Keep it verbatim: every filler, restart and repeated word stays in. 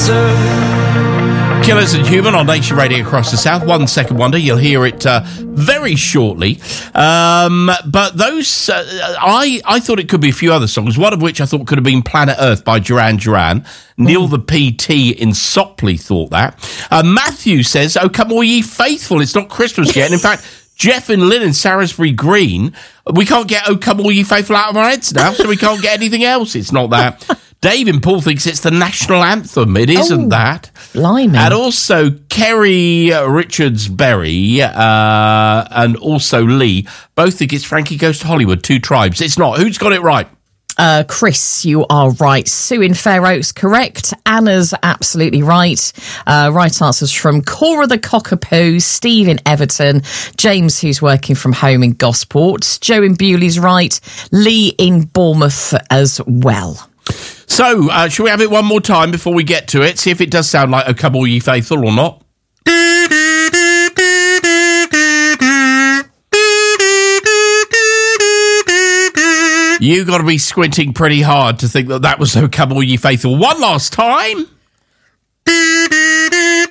Killers and Human on Nation Radio across the South. One Second Wonder. You'll hear it uh, very shortly. Um, but those, uh, I, I thought it could be a few other songs, one of which I thought could have been Planet Earth by Duran Duran. Mm. Neil the P T in Sopley thought that. Uh, Matthew says, "Oh, come all ye faithful. It's not Christmas yet." And in fact, Jeff and Lynn in Salisbury Green, we can't get "Oh, come all ye faithful" out of our heads now, so we can't get anything else. It's not that. Dave in Paul thinks it's the national anthem. It isn't oh, that. Blimey. And also Kerry Richards-Berry uh, and also Lee both think it's Frankie Goes to Hollywood, Two Tribes. It's not. Who's got it right? Uh, Chris, you are right. Sue in Fair Oaks, correct. Anna's absolutely right. Uh, right answers from Cora the Cockapoo, Steve in Everton, James, who's working from home in Gosport, Joe in Bewley's right, Lee in Bournemouth as well. So, uh, shall we have it one more time before we get to it? See if it does sound like "Oh, come all ye faithful" or not. You got to be squinting pretty hard to think that that was "Oh, come all ye faithful." One last time.